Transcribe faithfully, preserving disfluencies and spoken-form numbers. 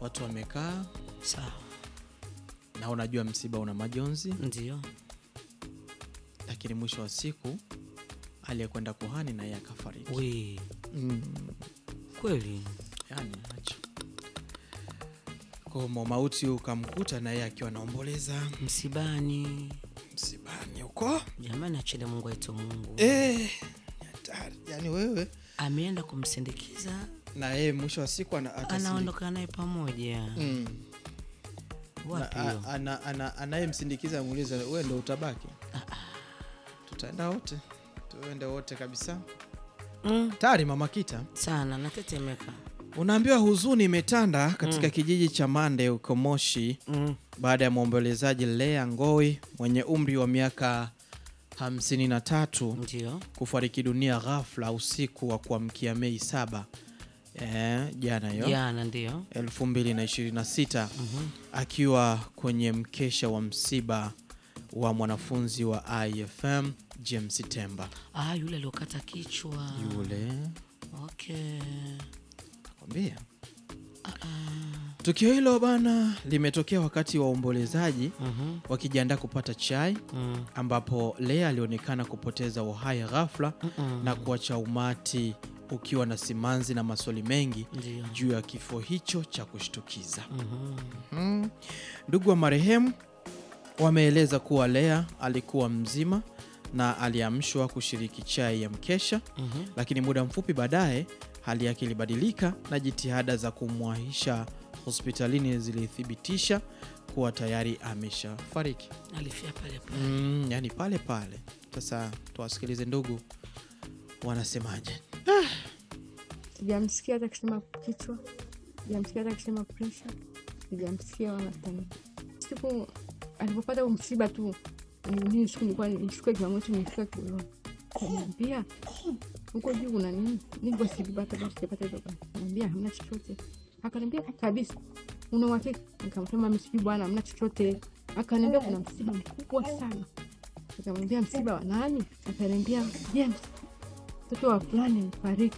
watu wamekaa sawa, na unajua msiba una majonzi. Ndio. Lakini mwisho wa siku aliyekwenda kuhani na yeye akafariki. We. Mm. Kweli. Yani acha. Kwa mauti ukamkuta na yeye akiwa anaomboleza msibani. Msibani huko. Jamani, achele Mungu aito Mungu. Eh. Yani wewe ameenda kumsindikiza na yeye mwisho wa siku anaondoka naye pamoja. Mm. Wapi hiyo? Ana ana anayemsindikiza muuliza wewe ndio utabaki? Ah ah. Tutaenda wote. Tuende wote kabisa. Mm. Tari Mama Kita. Sana natetemeka. Unaambiwa huzuni imetanda katika mm. kijiji cha Mande huko Moshi mm. baada ya muombolezaji Lea Ngoi mwenye umri wa miaka hamsini na tatu ndio kufariki dunia ghafla usiku wa kuamkia Mei saba eh jana hiyo jana ndio elfu mbili na ishirini na sita mm-hmm. akiwa kwenye mkesha wa msiba wa mwanafunzi wa I F M James Temba. Ah, yule aliyokata kichwa. Yule. Okay. Nakwambia. Ah ah. Tukio hilo bana limetokea wakati wa ombolezaji mm-hmm. wakijiandaa kupata chai mm. ambapo Lea alionekana kupoteza uhai ghafla mm-hmm. na kuacha umati ukiwa na simanzi na maswali mengi juu ya kifo hicho cha kushtukiza. Mm-hmm. Mm. Ndugu wa marehemu wameeleza kuwa Lea alikuwa mzima na aliamshwa kushiriki chai ya mkesha mm-hmm. lakini muda mfupi baadaye hali yake ilibadilika na jitihada za kumwahisha hospitalini zilithibitisha kuwa tayari ameshafariki. Alifia pale pale. Mm, yani pale pale. Sasa tuwasikilize ndugu wanasemaje. Ah. Sijamsikia hata kusema kichwa. Sijamsikia hata kusema pressure. Sijamsikia wala tena. Siku alipopata msiba tu mimi siku nilikuwa nichukue Jumamosi nifika kilo. Niambia uko juu kuna nini? Nilikuwa sijapata basi sijapata hizo. Niambia hamna chochote. Akaniambia kabisa una uhakika? Nikamsema msiba bwana hamna chochote. Akaniambia kuna msiba mkubwa sana. Nikamwambia msiba wa nani? Akaniambia James. Mtoto wa fulani mfariki.